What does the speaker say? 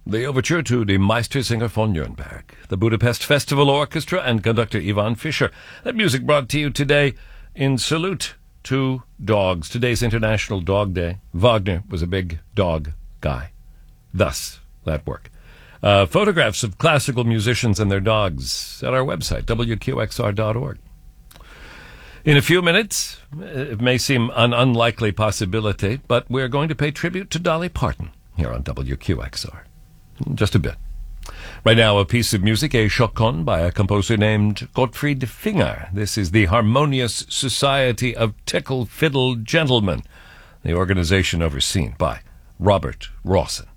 The overture to Die Meistersinger von Nürnberg, the Budapest Festival Orchestra, and conductor Ivan Fischer. That music brought to you today in salute to dogs. Today's International Dog Day. Wagner was a big dog guy. Thus, that work. Photographs of classical musicians and their dogs at our website, wqxr.org. In a few minutes, it may seem an unlikely possibility, but we're going to pay tribute to Dolly Parton here on WQXR. Just a bit. Right now, a piece of music, a Chaconne by a composer named Gottfried Finger. This is the Harmonious Society of Tickle Fiddle Gentlemen, the organization overseen by Robert Rawson.